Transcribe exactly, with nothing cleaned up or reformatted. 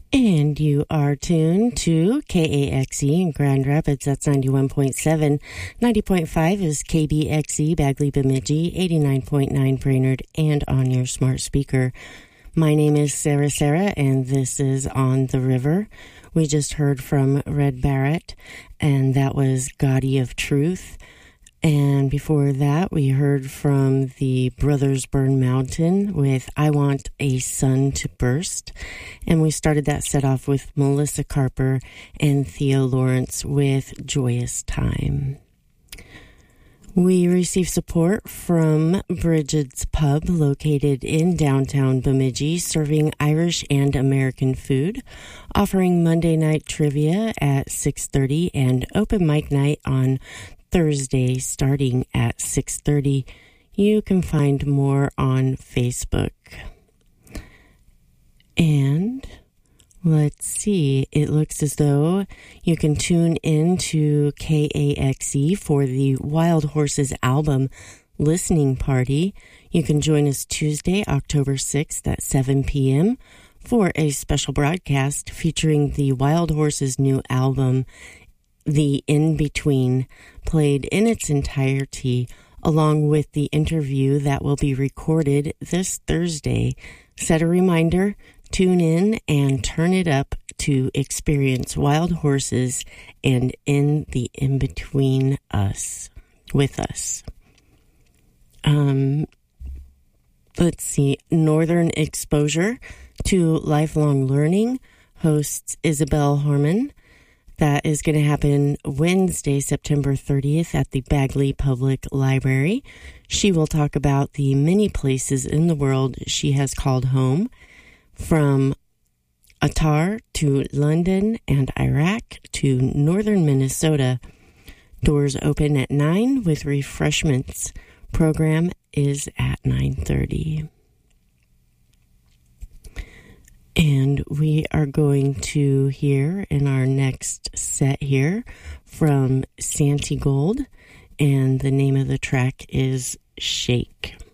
And you are tuned to K A X E in Grand Rapids. That's ninety-one point seven. ninety point five is K B X E, Bagley Bemidji, eighty-nine point nine Brainerd, and on your smart speaker. My name is Sarah Sarah, and this is On the River. We just heard from Red Barrett, and that was Gaudy of Truth. And before that, we heard from the Brothers Burn Mountain with I Want a Sun to Burst. And we started that set off with Melissa Carper and Theo Lawrence with Joyous Time. We received support from Bridget's Pub, located in downtown Bemidji, serving Irish and American food, offering Monday night trivia at six thirty and open mic night on Thursday starting at six thirty. You can find more on Facebook. And let's see, it looks as though you can tune in to K A X E for the Wild Horses album listening party. You can join us Tuesday, October sixth at seven p.m. for a special broadcast featuring the Wild Horses new album, The In-Between, played in its entirety, along with the interview that will be recorded this Thursday. Set a reminder, tune in, and turn it up to experience Wild Horses and In the In-Between us, with us. Um, let's see, Northern Exposure to Lifelong Learning hosts Isabel Harmon. That is going to happen Wednesday, September thirtieth at the Bagley Public Library. She will talk about the many places in the world she has called home, from Attar to London and Iraq to northern Minnesota. Doors open at nine with refreshments. Program is at nine thirty. And we are going to hear in our next set here from Santi Gold, and the name of the track is Shake.